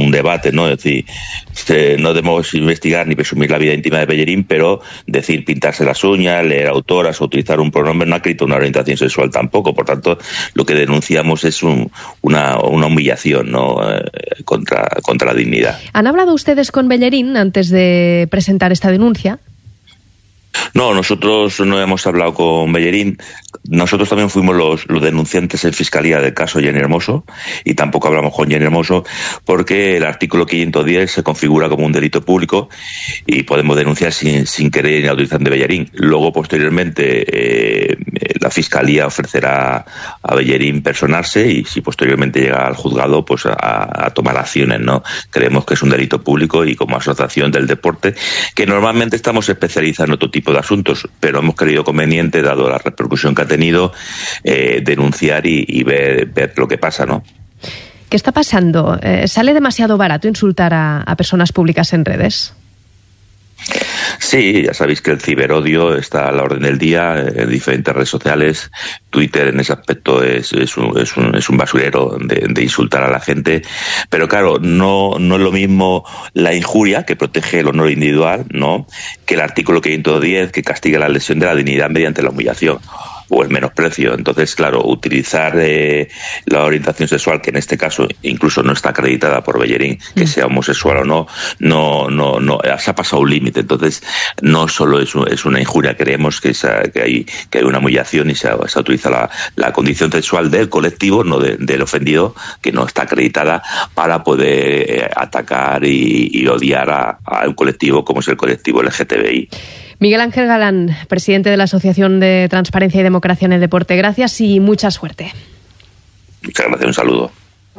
un debate, ¿no? Es decir, no debemos investigar ni presumir la vida íntima de Bellerín, pero decir pintarse las uñas, leer autoras o utilizar un pronombre no acredita una orientación sexual tampoco. Por tanto, lo que denunciamos es una humillación, ¿no? contra la dignidad. ¿Han hablado ustedes con Bellerín antes de presentar esta denuncia? No, nosotros no hemos hablado con Bellerín. Nosotros también fuimos los denunciantes en Fiscalía del caso Jenny Hermoso, y tampoco hablamos con Jenny Hermoso porque el artículo 510 se configura como un delito público y podemos denunciar sin querer ni autorización de Bellerín. Luego, posteriormente, la Fiscalía ofrecerá a Bellerín personarse y si posteriormente llega al juzgado, pues a tomar acciones, ¿no? Creemos que es un delito público y como asociación del deporte, que normalmente estamos especializados en otro tipo de asuntos, pero hemos creído conveniente, dado la repercusión que ha tenido, denunciar y ver lo que pasa, ¿no? ¿Qué está pasando? ¿Sale demasiado barato insultar a personas públicas en redes? Sí, ya sabéis que el ciberodio está a la orden del día en diferentes redes sociales. Twitter en ese aspecto es un basurero de insultar a la gente, pero claro, no es lo mismo la injuria, que protege el honor individual, ¿no?, que el artículo 510, que castiga la lesión de la dignidad mediante la humillación o el menosprecio. Entonces, claro, utilizar la orientación sexual, que en este caso incluso no está acreditada por Bellerín, que sea homosexual o no, se ha pasado un límite. Entonces, no solo es una injuria, creemos que hay una humillación y se utiliza la condición sexual del colectivo, no del ofendido, que no está acreditada, para poder atacar y odiar a un colectivo como es el colectivo LGTBI. Miguel Ángel Galán, presidente de la Asociación de Transparencia y Democracia en el Deporte. Gracias y mucha suerte. Muchas gracias, un saludo.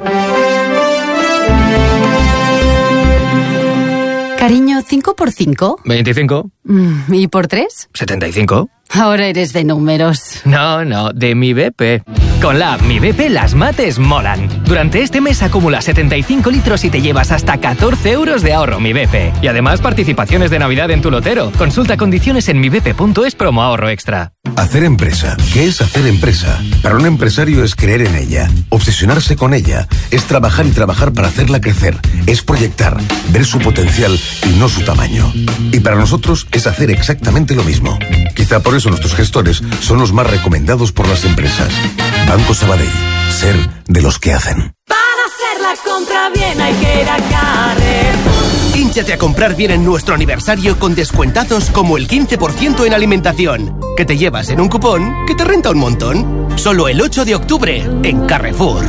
Cariño, ¿5 por 5? 25. ¿Y por 3? 75. Ahora eres de números. No, de Mi BP. Con la app Mi BP las mates molan. Durante este mes acumula 75 litros y te llevas hasta 14 euros de ahorro Mi BP. Y además participaciones de Navidad en tu lotero. Consulta condiciones en mibp.es promo ahorro extra. Hacer empresa. ¿Qué es hacer empresa? Para un empresario es creer en ella, obsesionarse con ella, es trabajar y trabajar para hacerla crecer, es proyectar, ver su potencial y no su tamaño. Y para nosotros es hacer exactamente lo mismo. Quizá por eso nuestros gestores son los más recomendados por las empresas. Banco Sabadell. Ser de los que hacen. Para hacer la compra bien hay que ir a Carrefour. Hínchate a comprar bien en nuestro aniversario con descuentazos como el 15% en alimentación, que te llevas en un cupón que te renta un montón. Solo el 8 de octubre en Carrefour.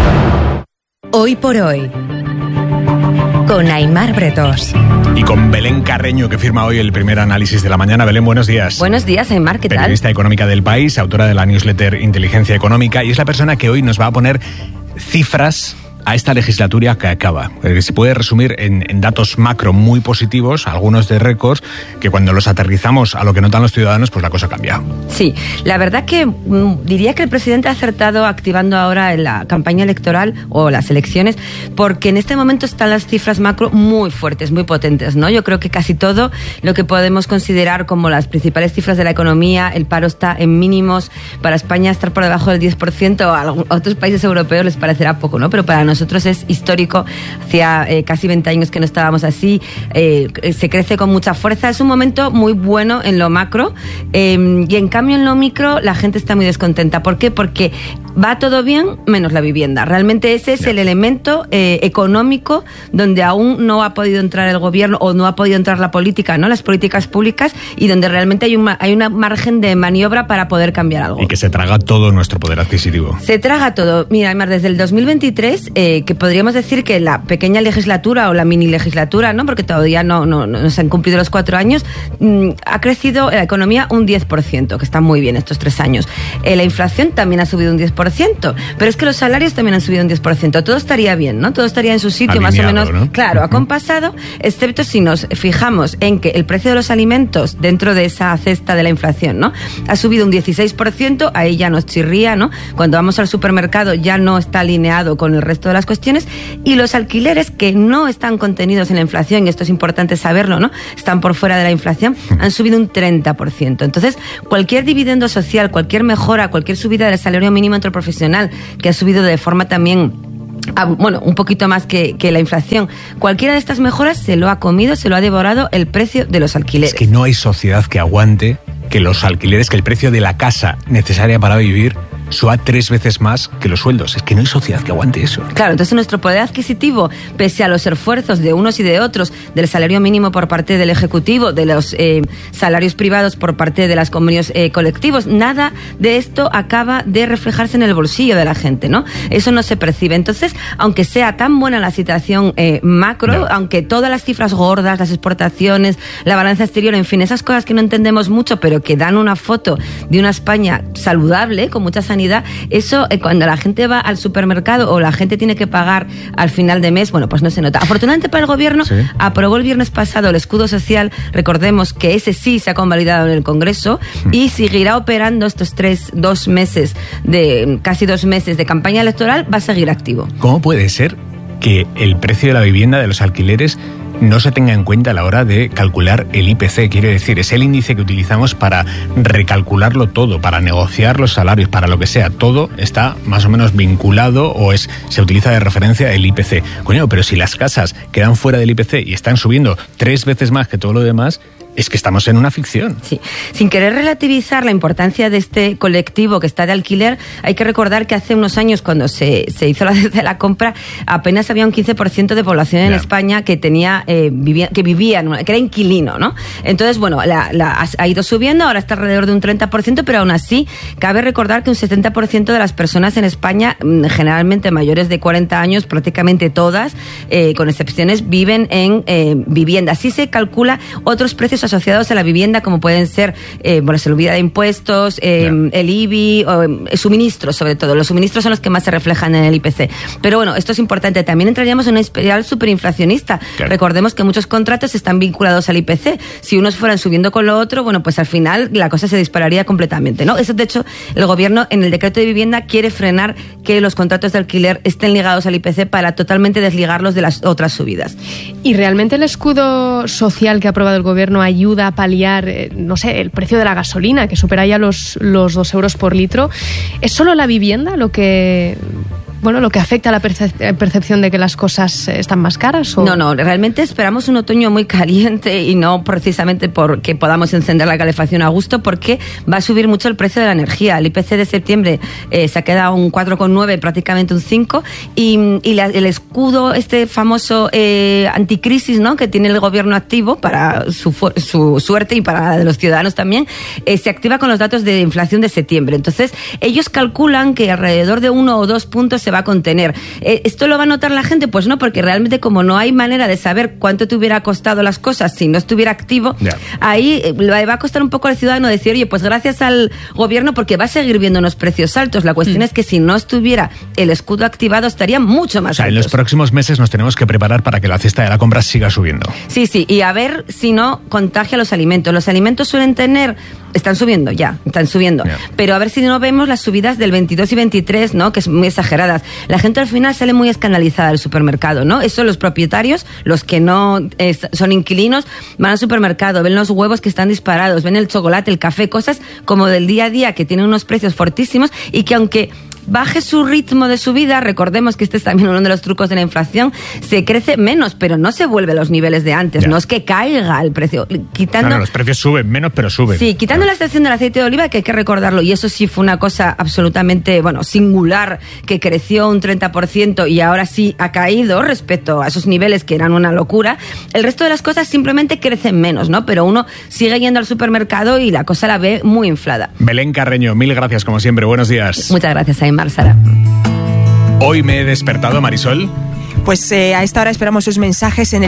Hoy por hoy, con Aimar Bretós. Y con Belén Carreño, que firma hoy el primer análisis de la mañana. Belén, buenos días. Buenos días, Aimar, ¿qué tal? Periodista económica del País, autora de la newsletter Inteligencia Económica, y es la persona que hoy nos va a poner cifras a esta legislatura que acaba. Se puede resumir en datos macro muy positivos, algunos de récords, que cuando los aterrizamos a lo que notan los ciudadanos, pues la cosa cambia. Sí, la verdad que diría que el presidente ha acertado activando ahora la campaña electoral o las elecciones, porque en este momento están las cifras macro muy fuertes, muy potentes, ¿no? Yo creo que casi todo lo que podemos considerar como las principales cifras de la economía, el paro está en mínimos. Para España estar por debajo del 10%, a otros países europeos les parecerá poco, ¿no? Pero para nosotros es histórico. Hacía casi 20 años que no estábamos así. Se crece con mucha fuerza. Es un momento muy bueno en lo macro, y en cambio en lo micro la gente está muy descontenta. ¿Por qué? Porque va todo bien menos la vivienda. Realmente ese es el elemento económico donde aún no ha podido entrar el gobierno o no ha podido entrar la política, ¿no? Las políticas públicas, y donde realmente hay una margen de maniobra para poder cambiar algo. Y que se traga todo nuestro poder adquisitivo. Se traga todo. Mira, Aymar, desde el 2023, que podríamos decir que la pequeña legislatura o la mini legislatura, ¿no? Porque todavía no se han cumplido los 4 años, ha crecido la economía un 10%, que está muy bien estos 3 años. La inflación también ha subido un 10%, pero es que los salarios también han subido un 10%. Todo estaría bien, ¿no? Todo estaría en su sitio, alineado, más o menos, ¿no? Claro, acompasado, excepto si nos fijamos en que el precio de los alimentos dentro de esa cesta de la inflación, ¿no? Ha subido un 16%, ahí ya nos chirría, ¿no? Cuando vamos al supermercado ya no está alineado con el resto de las cuestiones, y los alquileres, que no están contenidos en la inflación, y esto es importante saberlo, ¿no? Están por fuera de la inflación, han subido un 30%. Entonces, cualquier dividendo social, cualquier mejora, cualquier subida del salario mínimo interprofesional, que ha subido de forma también un poquito más que la inflación. Cualquiera de estas mejoras se lo ha comido, se lo ha devorado el precio de los alquileres. Es que no hay sociedad que aguante que los alquileres, que el precio de la casa necesaria para vivir suba 3 veces más que los sueldos. Es que no hay sociedad que aguante eso. Claro, entonces nuestro poder adquisitivo, pese a los esfuerzos de unos y de otros, del salario mínimo por parte del Ejecutivo, de los salarios privados por parte de los convenios colectivos, nada de esto acaba de reflejarse en el bolsillo de la gente, ¿no? Eso no se percibe. Entonces, aunque sea tan buena la situación macro, aunque todas las cifras gordas, las exportaciones, la balanza exterior, en fin, esas cosas que no entendemos mucho, pero que dan una foto de una España saludable, con mucha sanidad, eso cuando la gente va al supermercado o la gente tiene que pagar al final de mes, bueno, pues no se nota. Afortunadamente para el gobierno, aprobó el viernes pasado el escudo social, recordemos que ese sí se ha convalidado en el Congreso y seguirá operando estos casi 2 meses de campaña electoral, va a seguir activo. ¿Cómo puede ser que el precio de la vivienda, de los alquileres, no se tenga en cuenta a la hora de calcular el IPC? Quiero decir, es el índice que utilizamos para recalcularlo todo, para negociar los salarios, para lo que sea. Todo está más o menos vinculado o se utiliza de referencia el IPC. Coño, pero si las casas quedan fuera del IPC y están subiendo 3 veces más que todo lo demás, es que estamos en una ficción. Sí. Sin querer relativizar la importancia de este colectivo que está de alquiler, hay que recordar que hace unos años, cuando se hizo la compra, apenas había un 15% de población en España que tenía que era inquilino, ¿no? Entonces, bueno, ha ido subiendo, ahora está alrededor de un 30%, pero aún así cabe recordar que un 70% de las personas en España, generalmente mayores de 40 años, prácticamente todas, con excepciones, viven en vivienda. Así se calcula otros precios asociados a la vivienda, como pueden ser la subida de impuestos, el IBI, suministros, sobre todo. Los suministros son los que más se reflejan en el IPC. Pero bueno, esto es importante. También entraríamos en una espiral superinflacionista. Recordemos que muchos contratos están vinculados al IPC. Si unos fueran subiendo con lo otro, bueno, pues al final la cosa se dispararía completamente, ¿no? Eso, de hecho, el gobierno en el decreto de vivienda quiere frenar que los contratos de alquiler estén ligados al IPC para totalmente desligarlos de las otras subidas. ¿Y realmente el escudo social que ha aprobado el gobierno ayuda a paliar, el precio de la gasolina, que supera ya los 2 euros por litro? ¿Es solo la vivienda lo que afecta a la percepción de que las cosas están más caras? ¿O? No, realmente esperamos un otoño muy caliente y no precisamente porque podamos encender la calefacción a gusto, porque va a subir mucho el precio de la energía. El IPC de septiembre se ha quedado un 4,9, prácticamente un 5, y el escudo, este famoso anticrisis, ¿no?, que tiene el gobierno activo para su suerte y para la de los ciudadanos también, se activa con los datos de inflación de septiembre. Entonces, ellos calculan que alrededor de 1 o 2 puntos se va a contener. ¿Esto lo va a notar la gente? Pues no, porque realmente, como no hay manera de saber cuánto te hubiera costado las cosas si no estuviera activo, ahí va a costar un poco al ciudadano decir, oye, pues gracias al gobierno, porque va a seguir viendo unos precios altos. La cuestión es que si no estuviera el escudo activado, estaría mucho más altos. En los próximos meses nos tenemos que preparar para que la cesta de la compra siga subiendo. Sí, y a ver si no contagia los alimentos. Los alimentos están subiendo, pero a ver si no vemos las subidas del 22 y 23, ¿no?, que son muy exageradas. La gente al final sale muy escandalizada del supermercado, ¿no? Eso, los propietarios, los que no son inquilinos, van al supermercado, ven los huevos que están disparados, ven el chocolate, el café, cosas como del día a día que tienen unos precios fortísimos y que, aunque baje su ritmo de subida, recordemos que este es también uno de los trucos de la inflación, se crece menos, pero no se vuelve a los niveles de antes, no es que caiga el precio. Los precios suben menos, pero suben. Sí, quitando la excepción del aceite de oliva, que hay que recordarlo, y eso sí fue una cosa absolutamente, singular, que creció un 30% y ahora sí ha caído respecto a esos niveles que eran una locura. El resto de las cosas simplemente crecen menos, ¿no? Pero uno sigue yendo al supermercado y la cosa la ve muy inflada. Belén Carreño, mil gracias como siempre, buenos días. Muchas gracias, Aymar, Sara. Hoy me he despertado, Marisol. Pues a esta hora esperamos sus mensajes en el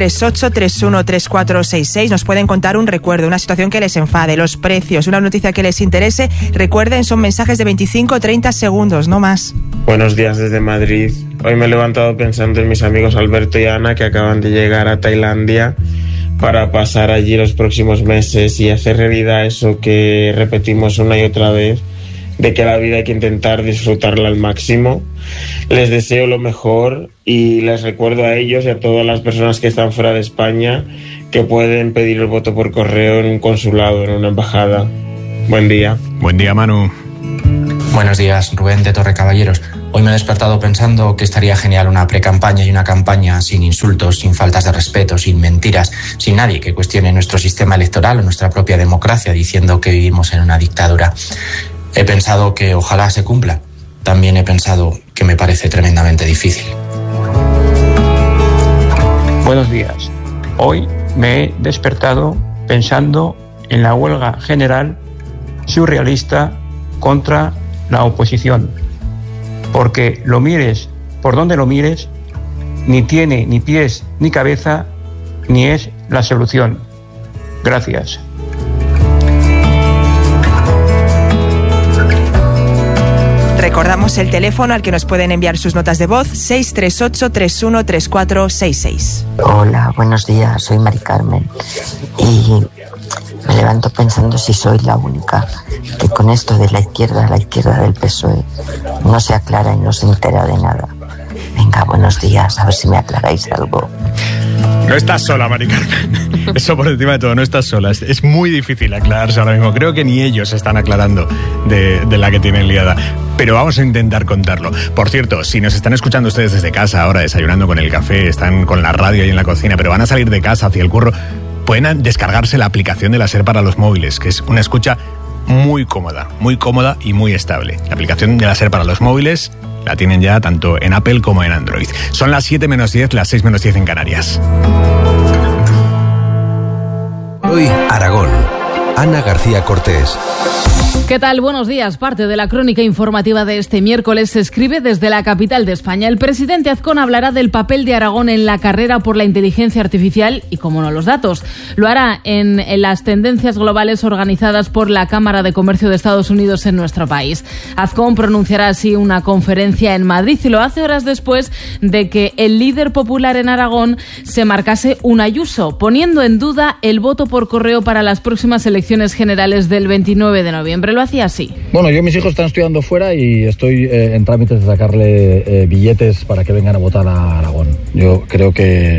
638-313466. Nos pueden contar un recuerdo, una situación que les enfade, los precios, una noticia que les interese. Recuerden, son mensajes de 25 o 30 segundos, no más. Buenos días desde Madrid. Hoy me he levantado pensando en mis amigos Alberto y Ana, que acaban de llegar a Tailandia para pasar allí los próximos meses y hacer realidad eso que repetimos una y otra vez, de que la vida hay que intentar disfrutarla al máximo. Les deseo lo mejor y les recuerdo a ellos y a todas las personas que están fuera de España que pueden pedir el voto por correo en un consulado, en una embajada. Buen día. Buen día, Manu. Buenos días, Rubén de Torrecaballeros. Hoy me he despertado pensando que estaría genial una precampaña y una campaña sin insultos, sin faltas de respeto, sin mentiras, sin nadie que cuestione nuestro sistema electoral o nuestra propia democracia diciendo que vivimos en una dictadura. He pensado que ojalá se cumpla. También he pensado que me parece tremendamente difícil. Buenos días. Hoy me he despertado pensando en la huelga general surrealista contra la oposición. Porque lo mires por donde lo mires, ni tiene ni pies ni cabeza, ni es la solución. Gracias. Recordamos el teléfono al que nos pueden enviar sus notas de voz, 638-313466. Hola, buenos días, soy Mari Carmen y me levanto pensando si soy la única que con esto de la izquierda del PSOE no se aclara y no se entera de nada. Venga, buenos días, a ver si me aclaráis algo. No estás sola, Mari Carmen. Eso por encima de todo, no estás sola. Es muy difícil aclararse ahora mismo. Creo que ni ellos se están aclarando de la que tienen liada. Pero vamos a intentar contarlo. Por cierto, si nos están escuchando ustedes desde casa ahora, desayunando con el café, están con la radio ahí en la cocina, pero van a salir de casa hacia el curro, pueden descargarse la aplicación de la SER para los móviles, que es una escucha muy cómoda y muy estable. La aplicación de la SER para los móviles la tienen ya tanto en Apple como en Android. Son las 7 menos 10, las 6 menos 10 en Canarias. Hoy, Aragón. Ana García Cortés. ¿Qué tal? Buenos días. Parte de la crónica informativa de este miércoles se escribe desde la capital de España. El presidente Azcón hablará del papel de Aragón en la carrera por la inteligencia artificial y, como no, los datos. Lo hará en las tendencias globales organizadas por la Cámara de Comercio de Estados Unidos en nuestro país. Azcón pronunciará así una conferencia en Madrid y lo hace horas después de que el líder popular en Aragón se marcase un Ayuso, poniendo en duda el voto por correo para las próximas elecciones generales del 29 de noviembre. Lo hacía así. Bueno, mis hijos están estudiando fuera y estoy en trámites de sacarle billetes para que vengan a votar a Aragón. Yo creo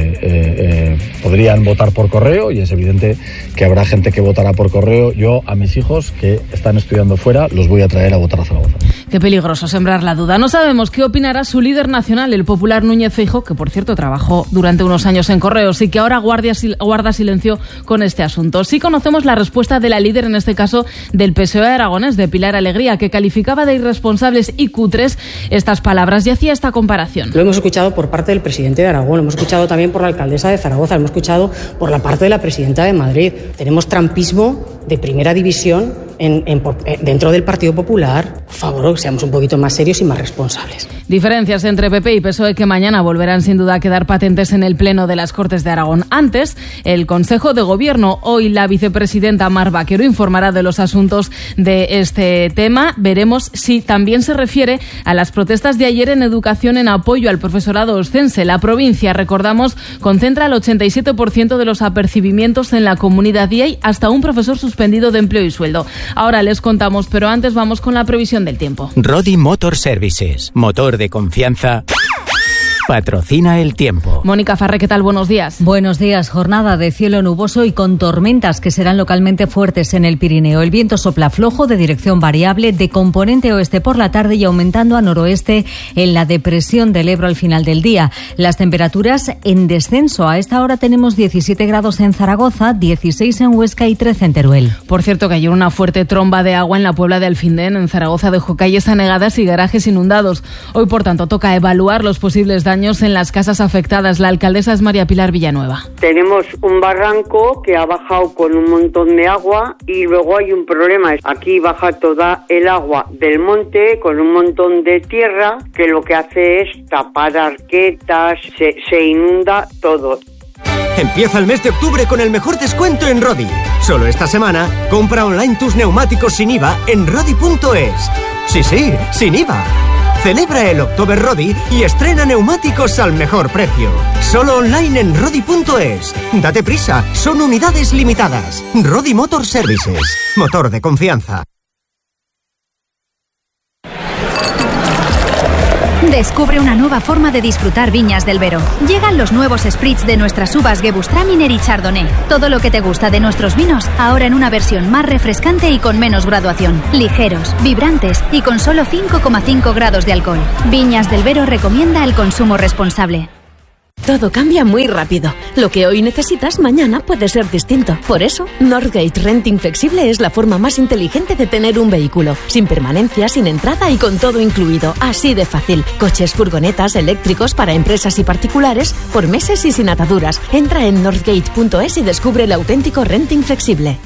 que podrían votar por correo y es evidente que habrá gente que votará por correo. Yo a mis hijos que están estudiando fuera los voy a traer a votar a Zaragoza. Qué peligroso sembrar la duda. No sabemos qué opinará su líder nacional, el popular Núñez Feijóo, que por cierto trabajó durante unos años en Correos y que ahora guarda silencio con este asunto. Sí conocemos la respuesta de la líder, en este caso del PSOE aragonés, de Pilar Alegría, que calificaba de irresponsables y cutres estas palabras y hacía esta comparación. Lo hemos escuchado por parte del presidente de Aragón, lo hemos escuchado también por la alcaldesa de Zaragoza, lo hemos escuchado por la parte de la presidenta de Madrid. Tenemos trampismo de primera división dentro del Partido Popular. Por favor, seamos un poquito más serios y más responsables. Diferencias entre PP y PSOE que mañana volverán sin duda a quedar patentes en el Pleno de las Cortes de Aragón. Antes, el Consejo de Gobierno. Hoy la vicepresidenta Mar Vaquero informará de los asuntos de este tema. Veremos si también se refiere a las protestas de ayer en educación en apoyo al profesorado oscense. La provincia, recordamos, concentra el 87% de los apercibimientos en la comunidad y hay hasta un profesor suspendido de empleo y sueldo. Ahora les contamos, pero antes vamos con la previsión del tiempo. Rodi Motor Services, motor de confianza, patrocina el tiempo. Mónica Farré, ¿qué tal? Buenos días. Buenos días. Jornada de cielo nuboso y con tormentas que serán localmente fuertes en el Pirineo. El viento sopla flojo de dirección variable de componente oeste por la tarde y aumentando a noroeste en la depresión del Ebro al final del día. Las temperaturas en descenso. A esta hora tenemos 17 grados en Zaragoza, 16 en Huesca y 13 en Teruel. Por cierto, que ayer una fuerte tromba de agua en la Puebla de Alfindén, en Zaragoza, dejó calles anegadas y garajes inundados. Hoy, por tanto, toca evaluar los posibles daños en las casas afectadas. La alcaldesa es María Pilar Villanueva. Tenemos un barranco que ha bajado con un montón de agua y luego hay un problema. Aquí baja toda el agua del monte con un montón de tierra que lo que hace es tapar arquetas, se inunda todo. Empieza el mes de octubre con el mejor descuento en Rodi. Solo esta semana, compra online tus neumáticos sin IVA en rodi.es. Sí, sin IVA. Celebra el October Rodi y estrena neumáticos al mejor precio. Solo online en rodi.es. Date prisa, son unidades limitadas. Rodi Motor Services, motor de confianza. Descubre una nueva forma de disfrutar Viñas del Vero. Llegan los nuevos spritz de nuestras uvas Gewürztraminer y Chardonnay. Todo lo que te gusta de nuestros vinos, ahora en una versión más refrescante y con menos graduación. Ligeros, vibrantes y con solo 5,5 grados de alcohol. Viñas del Vero recomienda el consumo responsable. Todo cambia muy rápido. Lo que hoy necesitas, mañana puede ser distinto. Por eso, Northgate Renting Flexible es la forma más inteligente de tener un vehículo. Sin permanencia, sin entrada y con todo incluido. Así de fácil. Coches, furgonetas, eléctricos para empresas y particulares, por meses y sin ataduras. Entra en northgate.es y descubre el auténtico renting flexible.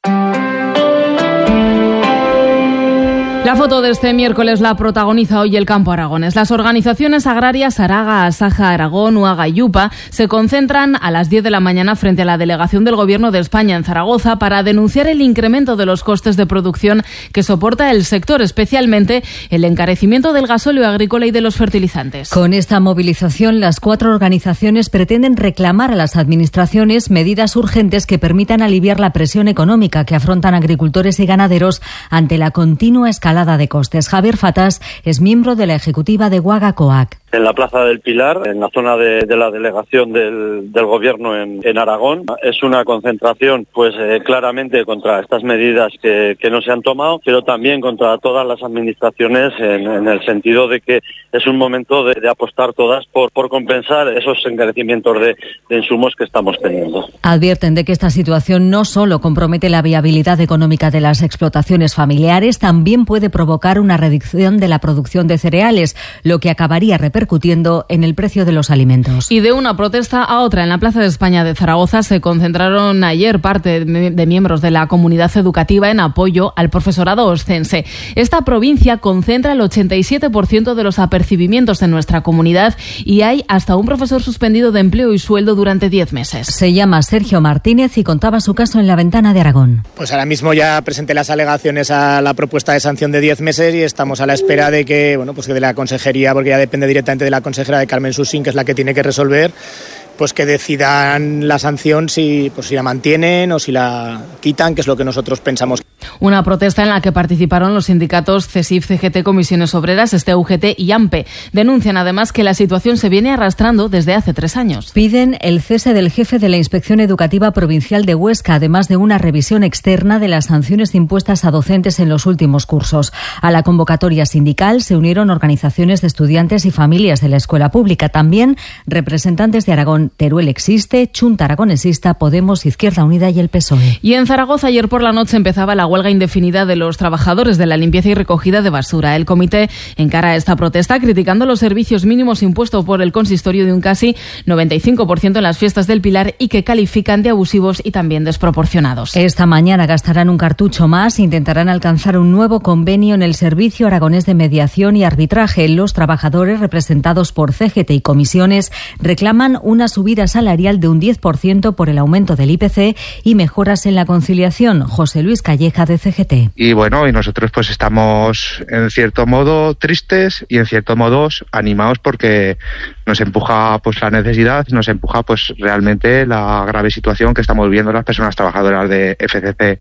La foto de este miércoles la protagoniza hoy el campo aragonés. Las organizaciones agrarias Araga, Asaja, Aragón, Uaga y Yupa se concentran a las 10 de la mañana frente a la delegación del Gobierno de España en Zaragoza para denunciar el incremento de los costes de producción que soporta el sector, especialmente el encarecimiento del gasóleo agrícola y de los fertilizantes. Con esta movilización, las 4 organizaciones pretenden reclamar a las administraciones medidas urgentes que permitan aliviar la presión económica que afrontan agricultores y ganaderos ante la continua escalada de costes. Javier Fatás es miembro de la ejecutiva de Uaga Coag. En la Plaza del Pilar, en la zona de la delegación del Gobierno en Aragón, es una concentración claramente contra estas medidas que no se han tomado, pero también contra todas las administraciones en el sentido de que es un momento de apostar todas por compensar esos encarecimientos de insumos que estamos teniendo. Advierten de que esta situación no solo compromete la viabilidad económica de las explotaciones familiares, también puede provocar una reducción de la producción de cereales, lo que acabaría repercutiendo en el precio de los alimentos. Y de una protesta a otra, en la Plaza de España de Zaragoza se concentraron ayer parte de miembros de la comunidad educativa en apoyo al profesorado oscense. Esta provincia concentra el 87% de los apercibimientos en nuestra comunidad y hay hasta un profesor suspendido de empleo y sueldo durante 10 meses. Se llama Sergio Martínez y contaba su caso en La Ventana de Aragón. Pues ahora mismo ya presenté las alegaciones a la propuesta de sanción de 10 meses y estamos a la espera de que, que de la consejería, porque ya depende directamente de la consejera de Carmen Susín, que es la que tiene que resolver, pues que decidan la sanción si la mantienen o si la quitan, que es lo que nosotros pensamos. Una protesta en la que participaron los sindicatos CESIF, CGT, Comisiones Obreras, UGT y AMPE. Denuncian además que la situación se viene arrastrando desde hace 3 años. Piden el cese del jefe de la Inspección Educativa Provincial de Huesca, además de una revisión externa de las sanciones impuestas a docentes en los últimos cursos. A la convocatoria sindical se unieron organizaciones de estudiantes y familias de la escuela pública. También representantes de Aragón, Teruel Existe, Chunta Aragonesista, Podemos, Izquierda Unida y el PSOE. Y en Zaragoza ayer por la noche empezaba la huelga indefinida de los trabajadores de la limpieza y recogida de basura. El comité encara esta protesta criticando los servicios mínimos impuestos por el consistorio de un casi 95% en las fiestas del Pilar y que califican de abusivos y también desproporcionados. Esta mañana gastarán un cartucho más e intentarán alcanzar un nuevo convenio en el Servicio Aragonés de Mediación y Arbitraje. Los trabajadores representados por CGT y comisiones reclaman una subida salarial de un 10% por el aumento del IPC y mejoras en la conciliación. José Luis Calleja de CGT. Y nosotros pues estamos en cierto modo tristes y en cierto modo animados porque nos empuja pues la necesidad, nos empuja pues realmente la grave situación que estamos viviendo las personas trabajadoras de FCC.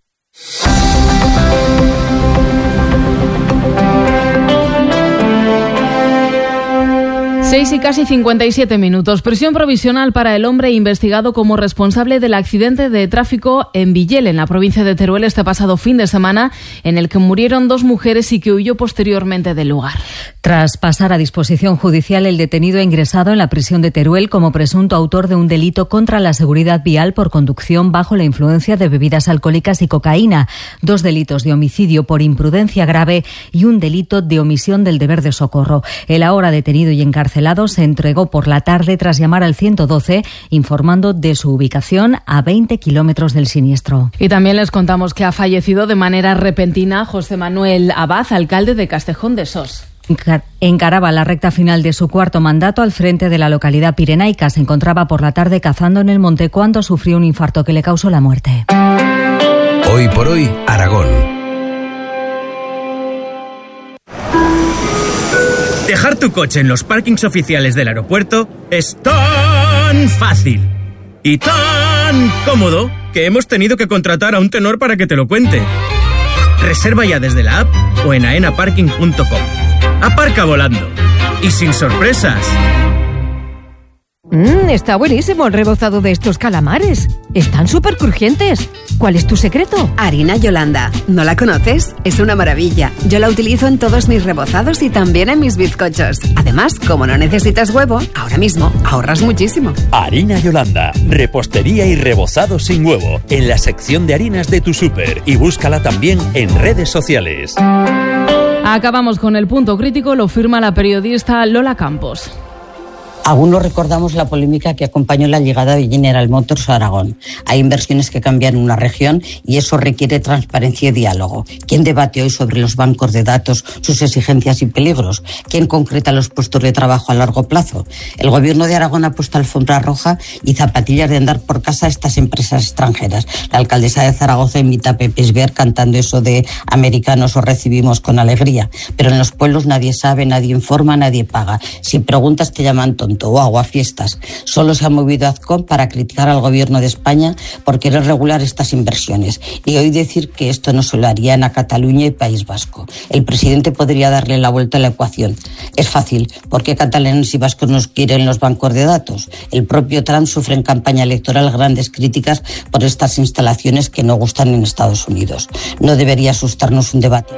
6 y casi 57 minutos. Prisión provisional para el hombre investigado como responsable del accidente de tráfico en Villel, en la provincia de Teruel, este pasado fin de semana, en el que murieron 2 mujeres y que huyó posteriormente del lugar. Tras pasar a disposición judicial, el detenido ha ingresado en la prisión de Teruel como presunto autor de un delito contra la seguridad vial por conducción bajo la influencia de bebidas alcohólicas y cocaína, 2 delitos de homicidio por imprudencia grave y un delito de omisión del deber de socorro. El ahora detenido y encarcelado se entregó por la tarde tras llamar al 112 informando de su ubicación a 20 kilómetros del siniestro. Y también les contamos que ha fallecido de manera repentina José Manuel Abad, alcalde de Castejón de Sos. Encaraba la recta final de su 4º mandato al frente de la localidad pirenaica. Se encontraba por la tarde cazando en el monte cuando sufrió un infarto que le causó la muerte. Hoy por hoy, Aragón. Dejar tu coche en los parkings oficiales del aeropuerto es tan fácil y tan cómodo que hemos tenido que contratar a un tenor para que te lo cuente. Reserva ya desde la app o en aenaparking.com. Aparca volando. y sin sorpresas. Está buenísimo el rebozado de estos calamares. Están súper crujientes. ¿Cuál es tu secreto? Harina Yolanda. ¿No la conoces? Es una maravilla. Yo la utilizo en todos mis rebozados y también en mis bizcochos. Además, como no necesitas huevo, ahora mismo ahorras muchísimo. Harina Yolanda. Repostería y rebozado sin huevo. En la sección de harinas de tu súper. Y búscala también en redes sociales. Acabamos con el punto crítico, lo firma la periodista Lola Campos. Algunos recordamos la polémica que acompañó la llegada de General Motors a Aragón. Hay inversiones que cambian una región y eso requiere transparencia y diálogo. ¿Quién debate hoy sobre los bancos de datos, sus exigencias y peligros? ¿Quién concreta los puestos de trabajo a largo plazo? El gobierno de Aragón ha puesto alfombra roja y zapatillas de andar por casa a estas empresas extranjeras. La alcaldesa de Zaragoza invita a Pepe Esber cantando eso de americanos os recibimos con alegría. Pero en los pueblos nadie sabe, nadie informa, nadie paga. Si preguntas te llaman tonto o aguafiestas. Solo se ha movido Azcón para criticar al gobierno de España por querer regular estas inversiones. Y hoy decir que esto no se lo harían a Cataluña y País Vasco. El presidente podría darle la vuelta a la ecuación. Es fácil. ¿Por qué catalanes y vascos nos quieren los bancos de datos? El propio Trump sufre en campaña electoral grandes críticas por estas instalaciones que no gustan en Estados Unidos. No debería asustarnos un debate.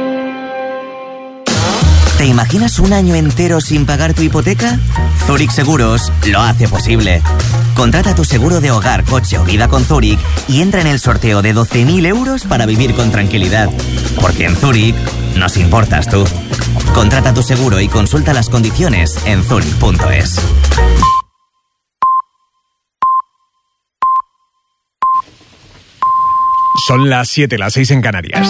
¿Te imaginas un año entero sin pagar tu hipoteca? Zurich Seguros lo hace posible. Contrata tu seguro de hogar, coche o vida con Zurich y entra en el sorteo de 12.000 euros para vivir con tranquilidad. Porque en Zurich nos importas tú. Contrata tu seguro y consulta las condiciones en zurich.es. Son las 7, las 6 en Canarias.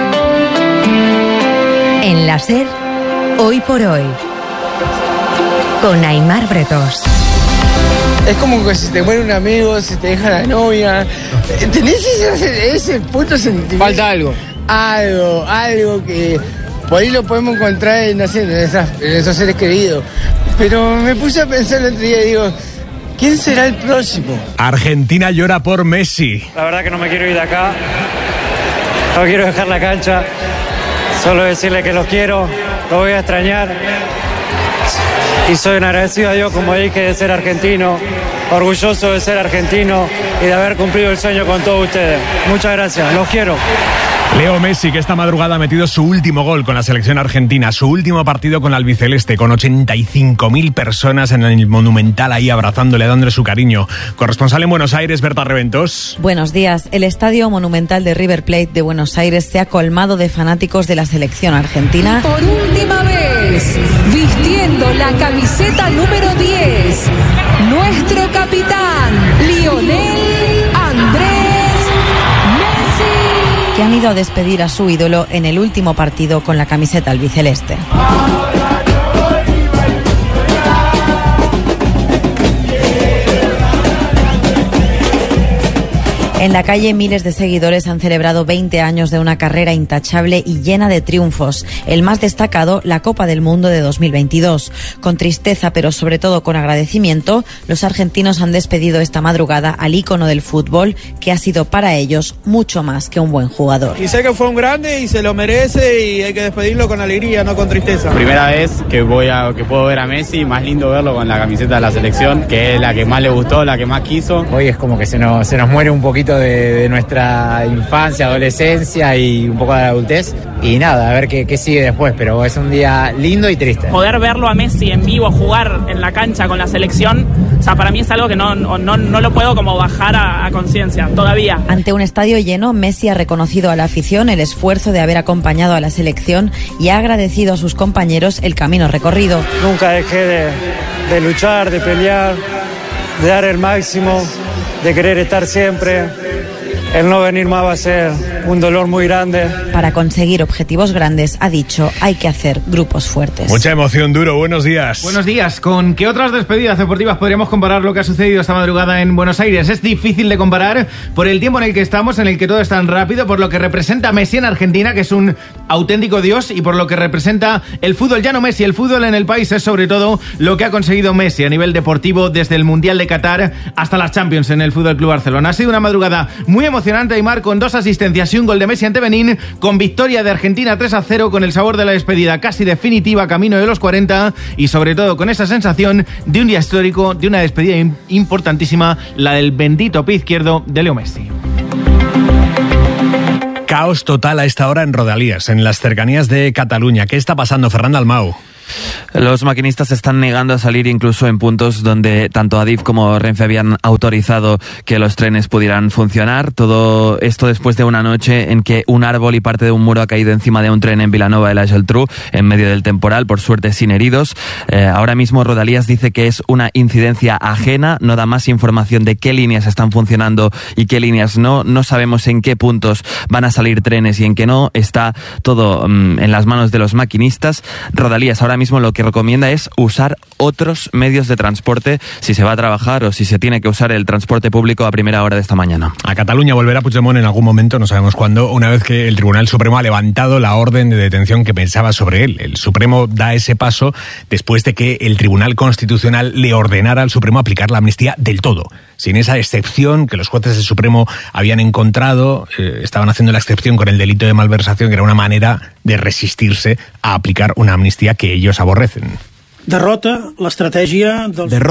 En la SER, hoy por hoy, con Aimar Bretos. Es como que si te muere un amigo, si te deja la novia. ¿Tenés ese puto sentimiento? Falta algo. Algo que por ahí lo podemos encontrar en, no sé, en esos seres queridos. Pero me puse a pensar el otro día y digo, ¿quién será el próximo? Argentina llora por Messi. La verdad que no me quiero ir de acá. No quiero dejar la cancha. Solo decirle que los quiero, lo voy a extrañar. Y soy un agradecido a Dios, como dije, de ser argentino, orgulloso de ser argentino y de haber cumplido el sueño con todos ustedes. Muchas gracias, los quiero. Leo Messi, que esta madrugada ha metido su último gol con la selección argentina, su último partido con la albiceleste, con 85.000 personas en el Monumental ahí abrazándole, dándole su cariño. Corresponsal en Buenos Aires, Berta Reventos. Buenos días. El Estadio Monumental de River Plate de Buenos Aires se ha colmado de fanáticos de la selección argentina. Por última vez, vistiendo la camiseta número 10, nuestro capitán, Lionel Andrés, que han ido a despedir a su ídolo en el último partido con la camiseta albiceleste. En la calle, miles de seguidores han celebrado 20 años de una carrera intachable y llena de triunfos. El más destacado, la Copa del Mundo de 2022. Con tristeza, pero sobre todo con agradecimiento, los argentinos han despedido esta madrugada al ícono del fútbol, que ha sido para ellos mucho más que un buen jugador. Y sé que fue un grande y se lo merece y hay que despedirlo con alegría, no con tristeza. Primera vez que puedo ver a Messi, más lindo verlo con la camiseta de la selección, que es la que más le gustó, la que más quiso. Hoy es como que se nos muere un poquito de nuestra infancia, adolescencia y un poco de la adultez. Y nada, a ver qué sigue después, pero es un día lindo y triste. Poder verlo a Messi en vivo jugar en la cancha con la selección, o sea, para mí es algo que no lo puedo como bajar a conciencia todavía. Ante un estadio lleno, Messi ha reconocido a la afición el esfuerzo de haber acompañado a la selección y ha agradecido a sus compañeros el camino recorrido. Nunca dejé de luchar, de pelear, de dar el máximo, de querer estar siempre. El no venir más va a ser un dolor muy grande. Para conseguir objetivos grandes, ha dicho, hay que hacer grupos fuertes. Mucha emoción, Duro. Buenos días. Buenos días. ¿Con qué otras despedidas deportivas podríamos comparar lo que ha sucedido esta madrugada en Buenos Aires? Es difícil de comparar por el tiempo en el que estamos, en el que todo es tan rápido, por lo que representa Messi en Argentina, que es un auténtico dios, y por lo que representa el fútbol. Ya no Messi, el fútbol en el país es sobre todo lo que ha conseguido Messi a nivel deportivo desde el Mundial de Qatar hasta las Champions en el Fútbol Club Barcelona. Ha sido una madrugada muy emocionante, Aimar, con 2 asistencias y y un gol de Messi ante Benín, con victoria de Argentina 3-0, con el sabor de la despedida casi definitiva, camino de los 40, y sobre todo con esa sensación de un día histórico, de una despedida importantísima, la del bendito pie izquierdo de Leo Messi. Caos total a esta hora en Rodalies, en las cercanías de Cataluña. ¿Qué está pasando, Fernando Almau? Los maquinistas se están negando a salir incluso en puntos donde tanto Adif como Renfe habían autorizado que los trenes pudieran funcionar. Todo esto después de una noche en que un árbol y parte de un muro ha caído encima de un tren en Vilanova de la Geltrú en medio del temporal, por suerte sin heridos. Ahora mismo Rodalies dice que es una incidencia ajena, no da más información de qué líneas están funcionando y qué líneas no. No sabemos en qué puntos van a salir trenes y en qué no. Está todo en las manos de los maquinistas. Rodalies ahora mismo lo que recomienda es usar otros medios de transporte si se va a trabajar o si se tiene que usar el transporte público a primera hora de esta mañana. A Cataluña volverá Puigdemont en algún momento, no sabemos cuándo, una vez que el Tribunal Supremo ha levantado la orden de detención que pensaba sobre él. El Supremo da ese paso después de que el Tribunal Constitucional le ordenara al Supremo aplicar la amnistía del todo, sin esa excepción que los jueces del Supremo habían encontrado. Estaban haciendo la excepción con el delito de malversación, que era una manera de resistirse a aplicar una amnistía que ellos aborrecen. Derrota la estrategia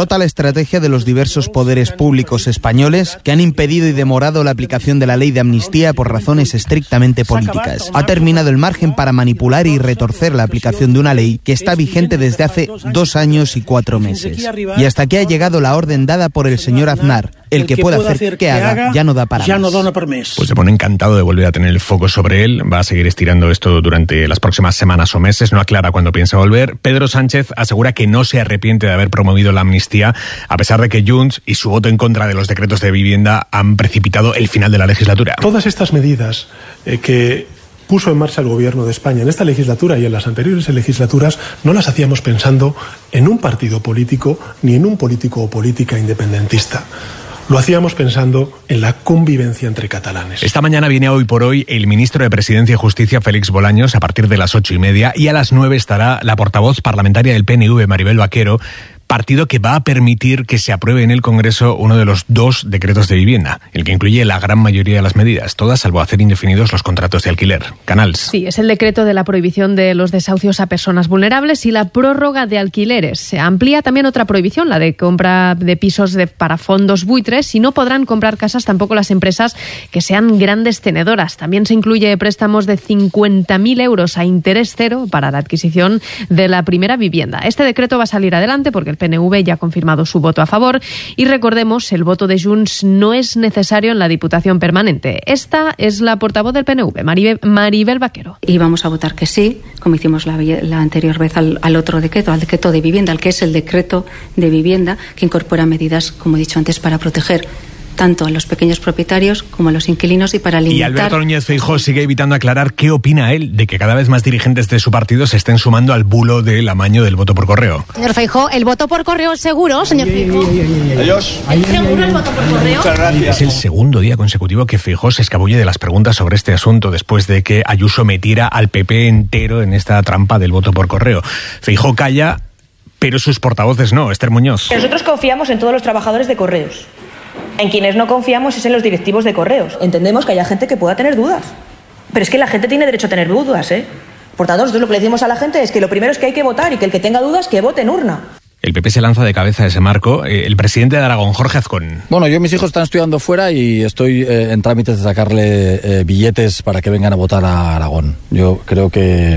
de los diversos poderes públicos españoles que han impedido y demorado la aplicación de la ley de amnistía por razones estrictamente políticas. Ha terminado el margen para manipular y retorcer la aplicación de una ley que está vigente desde hace 2 años y 4 meses. Y hasta aquí ha llegado la orden dada por el señor Aznar. El que pueda hacer que haga ya no da para más. Pues se pone encantado de volver a tener el foco sobre él. Va a seguir estirando esto durante las próximas semanas o meses. No aclara cuándo piensa volver. Pedro Sánchez asegura que no se arrepiente de haber promovido la amnistía, a pesar de que Junts y su voto en contra de los decretos de vivienda han precipitado el final de la legislatura. Todas estas medidas que puso en marcha el gobierno de España en esta legislatura y en las anteriores legislaturas no las hacíamos pensando en un partido político ni en un político o política independentista. Lo hacíamos pensando en la convivencia entre catalanes. Esta mañana viene Hoy por Hoy el ministro de Presidencia y Justicia, Félix Bolaños, a partir de las 8:30, y a las 9 estará la portavoz parlamentaria del PNV, Maribel Vaquero, partido que va a permitir que se apruebe en el Congreso uno de los 2 decretos de vivienda, el que incluye la gran mayoría de las medidas, todas salvo hacer indefinidos los contratos de alquiler. Canals. Sí, es el decreto de la prohibición de los desahucios a personas vulnerables y la prórroga de alquileres. Se amplía también otra prohibición, la de compra de pisos para fondos buitres, y no podrán comprar casas tampoco las empresas que sean grandes tenedoras. También se incluye préstamos de 50.000 euros a interés cero para la adquisición de la primera vivienda. Este decreto va a salir adelante porque el PNV ya ha confirmado su voto a favor, y recordemos, el voto de Junts no es necesario en la Diputación Permanente. Esta es la portavoz del PNV, Maribel Vaquero. Y vamos a votar que sí, como hicimos la anterior vez al otro decreto, al decreto de vivienda, al que es el decreto de vivienda, que incorpora medidas, como he dicho antes, para proteger tanto a los pequeños propietarios como a los inquilinos y para limitar... Y Alberto Núñez Feijóo sigue evitando aclarar qué opina él de que cada vez más dirigentes de su partido se estén sumando al bulo del amaño del voto por correo. Señor Feijóo, ¿el voto por correo es seguro, señor Feijóo? Adiós. ¿Es seguro el voto por correo? Muchas gracias. Es el segundo día consecutivo que Feijóo se escabulle de las preguntas sobre este asunto después de que Ayuso metiera al PP entero en esta trampa del voto por correo. Feijóo calla, pero sus portavoces no. Esther Muñoz. Nosotros confiamos en todos los trabajadores de correos. En quienes no confiamos es en los directivos de correos. Entendemos que haya gente que pueda tener dudas. Pero es que la gente tiene derecho a tener dudas, ¿eh? Por tanto, nosotros lo que le decimos a la gente es que lo primero es que hay que votar y que el que tenga dudas, que vote en urna. El PP se lanza de cabeza a ese marco. El presidente de Aragón, Jorge Azcón. Bueno, mis hijos están estudiando fuera y estoy en trámites de sacarle billetes para que vengan a votar a Aragón. Yo creo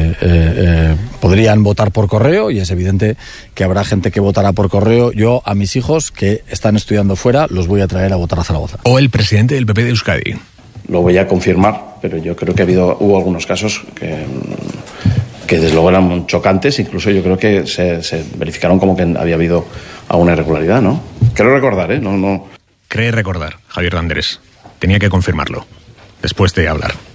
que podrían votar por correo, y es evidente que habrá gente que votará por correo. Yo a mis hijos que están estudiando fuera los voy a traer a votar a Zaragoza. O el presidente del PP de Euskadi. Lo voy a confirmar, pero yo creo que hubo algunos casos que desde luego eran chocantes, incluso yo creo que se verificaron como que había habido alguna irregularidad, ¿no? Creo recordar, ¿eh? No. Cree recordar, Javier de Andrés. Tenía que confirmarlo, después de hablar.